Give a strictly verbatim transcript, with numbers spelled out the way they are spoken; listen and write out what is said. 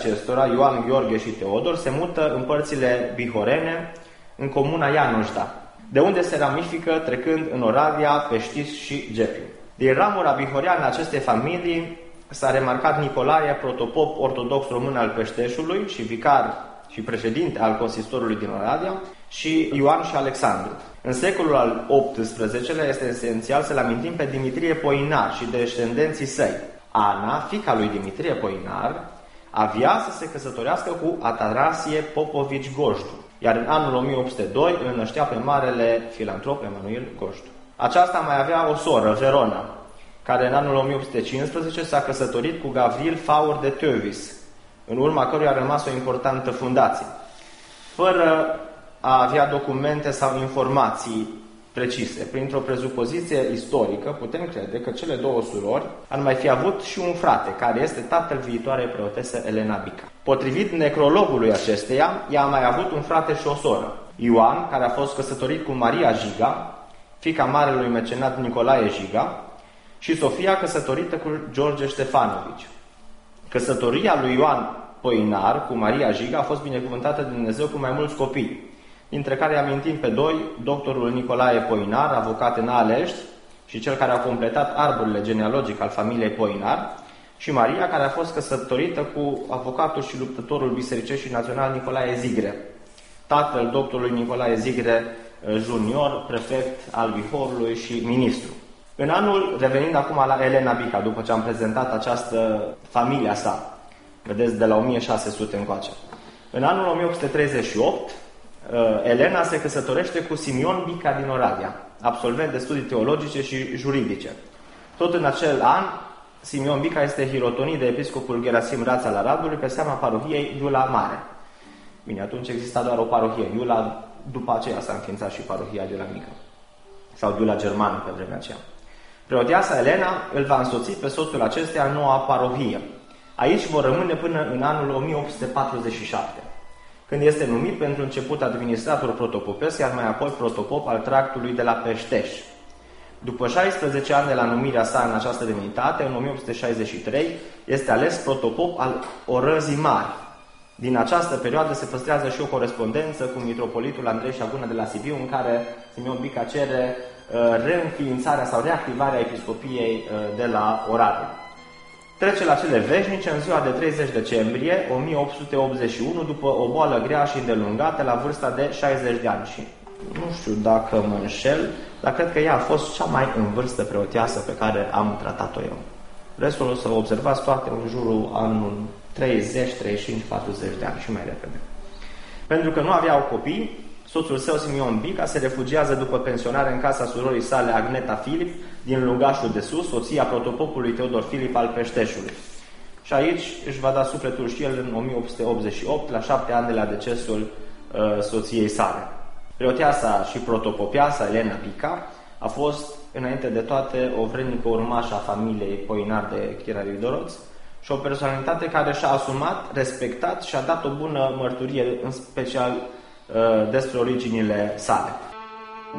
acestora, Ioan, Gheorghe și Teodor, se mută în părțile bihorene, în comuna Ianușda, de unde se ramifică trecând în Oradea, Peștiș și Gepiu. Din ramura bihoreană acestei familii s-a remarcat Nicolae, protopop ortodox român al Peșteșului și vicar și președinte al consistorului din Oradea, și Ioan și Alexandru. În secolul al optsprezecelea este esențial să-l amintim pe Dimitrie Poinar și descendenții săi. Ana, fiica lui Dimitrie Poinar, avea să se căsătorească cu Atanasie Popovici Gojdu, iar în anul o mie opt sute doi îl năștea pe marele filantrop Emanuel Gojdu. Aceasta mai avea o soră, Verona, care în anul o mie opt sute cincisprezece s-a căsătorit cu Gavril Faur de Tövis, în urma căruia a rămas o importantă fundație. Fără a avea documente sau informații precise, printr-o prezupoziție istorică, putem crede că cele două surori ar mai fi avut și un frate, care este tatăl viitoarei preotese Elena Bica. Potrivit necrologului acesteia, ea a mai avut un frate și o soră, Ioan, care a fost căsătorit cu Maria Jiga, fiica marelui mecenat Nicolae Jiga, și Sofia, căsătorită cu George Ștefanovici. Căsătoria lui Ioan Poinar cu Maria Jiga a fost binecuvântată de Dumnezeu cu mai mulți copii, dintre care amintim pe doi, doctorul Nicolae Poinar, avocat în Alești, și cel care a completat arborele genealogic al familiei Poinar, și Maria, care a fost căsătorită cu avocatul și luptătorul bisericesc și național Nicolae Zigre, tatăl doctorului Nicolae Zigre junior, prefect al Bihorului și ministru. În anul, revenind acum la Elena Bica, după ce am prezentat această familia sa, vedeți, de la o mie șase sute încoace. În anul o mie opt sute treizeci și opt, Elena se căsătorește cu Simion Bica din Oradea, absolvent de studii teologice și juridice. Tot în acel an, Simion Bica este hirotonit de episcopul Gerasim Raț al Aradului pe seama parohiei Iula Mare. Bine, atunci exista doar o parohie. Iula, după aceea s-a înființat și parohia Iula Mică. Sau Iula Germană pe vremea aceea. Preoteasa Elena îl va însoți pe soțul acesteia în noua parohie. Aici vor rămâne până în anul o mie opt sute patruzeci și șapte, când este numit pentru început administrator protopopesc, iar mai apoi protopop al tractului de la Peșteș. După șaisprezece ani de la numirea sa în această demnitate, în o mie opt sute șaizeci și trei, este ales protopop al Orăzii Mari. Din această perioadă se păstrează și o corespondență cu mitropolitul Andrei Șaguna de la Sibiu, în care Simion Bica cere uh, reînființarea sau reactivarea episcopiei uh, de la Oradea. Trece la cele veșnice în ziua de treizeci decembrie o mie opt sute optzeci și unu, după o boală grea și îndelungată, la vârsta de șaizeci de ani. Și nu știu dacă mă înșel, dar cred că ea a fost cea mai în vârstă preoteasă pe care am tratat-o eu. Restul o să observați toate în jurul anul treizeci, treizeci și cinci, patruzeci de ani și mai repede. Pentru că nu aveau copii, soțul său, Simion Bica, se refugiază după pensionare în casa surorii sale, Agneta Filip, din Lungașul de Sus, soția protopopului Teodor Filip al Peșteșului. Și aici își va da sufletul și el în o mie opt sute optzeci și opt, la șapte ani de la decesul uh, soției sale. Preoteasa și protopopiasa Elena Bica a fost, înainte de toate, o vrednică urmașă a familiei Poinar de Chiraridoros și o personalitate care și-a asumat, respectat și a dat o bună mărturie, în special uh, despre originile sale.